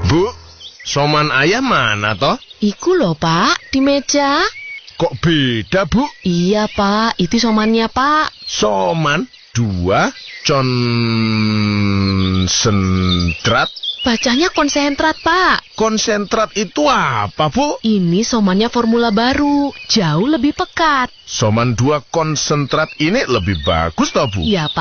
Bu, soman ayah mana toh? Iku loh, Pak, di meja. Kok beda, Bu? Iya, Pak, itu somannya, Pak. Soman 2 konsentrat. Bacanya konsentrat, Pak. Konsentrat itu apa, Bu? Ini somannya formula baru, jauh lebih pekat. Soman 2 konsentrat ini lebih bagus toh, Bu? Iya, Pak.